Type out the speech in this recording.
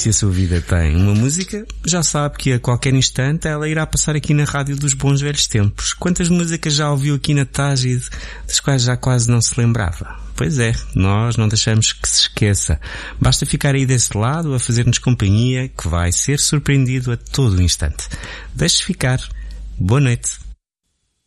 Se a sua vida tem uma música, já sabe que a qualquer instante ela irá passar aqui na rádio dos bons velhos tempos. Quantas músicas já ouviu aqui na Tágide, das quais já quase não se lembrava? Pois é, nós não deixamos que se esqueça. Basta ficar aí desse lado a fazer-nos companhia, que vai ser surpreendido a todo instante. Deixe-se ficar. Boa noite.